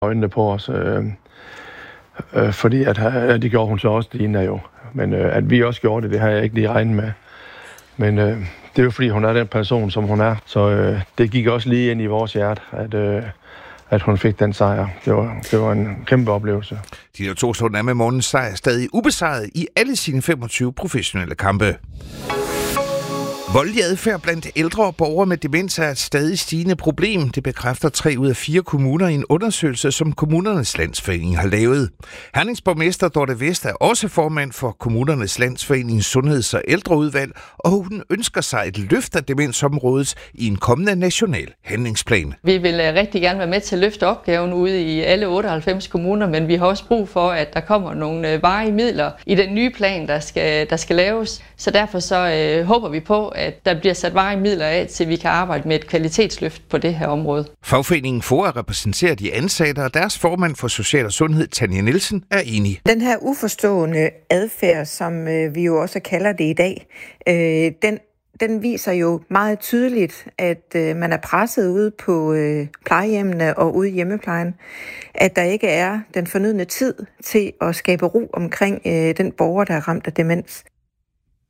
øjnene på os, fordi at det gjorde hun så også, Dina jo. Men at vi også gjorde det har jeg ikke lige regnet med. Men det er jo fordi, hun er den person, som hun er. Så det gik også lige ind i vores hjerte, at hun fik den sejr. Det var en kæmpe oplevelse. Dina Thorslund er med morgens sejr stadig ubesejret i alle sine 25 professionelle kampe. Voldelig adfærd blandt ældre og borgere med demens er et stadig stigende problem. Det bekræfter 3 ud af 4 kommuner i en undersøgelse, som Kommunernes Landsforening har lavet. Hernings borgmester Dorte Vest er også formand for Kommunernes Landsforenings Sundheds- og Ældreudvalg, og hun ønsker sig et løft af demensområdet i en kommende national handlingsplan. Vi vil rigtig gerne være med til at løfte opgaven ude i alle 98 kommuner, men vi har også brug for, at der kommer nogle varige midler i den nye plan, der skal laves. Så derfor så håber vi på, at der bliver sat varige midler af, til vi kan arbejde med et kvalitetsløft på det her område. Fagforeningen FOA repræsenterer de ansatte, og deres formand for Social og Sundhed, Tanja Nielsen, er enig. Den her uforstående adfærd, som vi jo også kalder det i dag, den viser jo meget tydeligt, at man er presset ude på plejehjemmene og ude i hjemmeplejen, at der ikke er den fornødne tid til at skabe ro omkring den borger, der er ramt af demens.